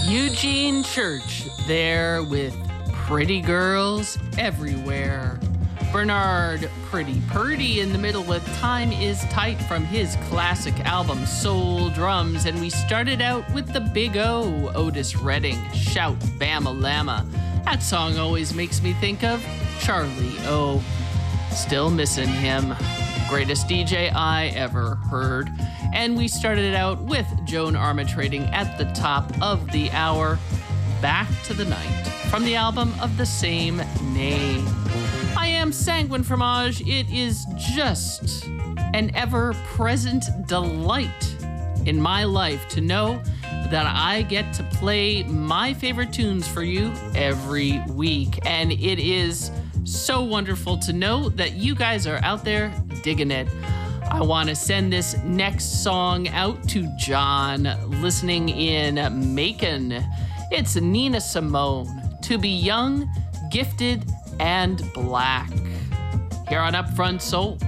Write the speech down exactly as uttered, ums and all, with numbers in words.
Eugene Church there with Pretty Girls Everywhere. Bernard Pretty Purdy in the middle with Time Is Tight from his classic album Soul Drums. And we started out with the Big O, Otis Redding, Shout Bama Lama. That song always makes me think of Charlie O. Still missing him. Greatest D J I ever heard. And we started it out with Joan Armatrading at the top of the hour, Back to the Night, from the album of the same name. I am Sanguine Fromage. It is just an ever-present delight in my life to know that I get to play my favorite tunes for you every week. And it is so wonderful to know that you guys are out there digging it. I want to send this next song out to John, listening in Macon. It's Nina Simone, To Be Young, Gifted, and Black. Here on Upfront Soul.